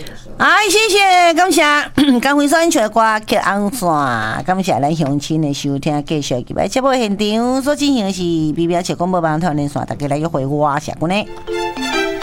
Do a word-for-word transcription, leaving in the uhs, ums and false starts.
哎，谢谢，感谢江辉山唱的歌《曲红线》，感谢咱乡亲的收听，继续今摆节目现场所进行的是 B B S 广播网台连线，大家来约会我谢君呢。